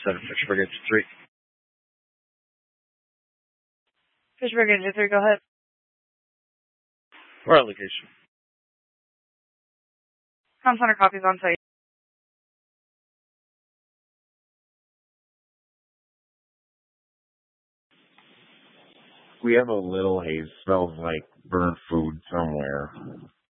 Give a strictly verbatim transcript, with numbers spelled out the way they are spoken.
seven, Fitchburg Engine three. Fitchburg Engine three, go ahead. Where location? Com Center copies on site. We have a little haze. Smells like burnt food somewhere.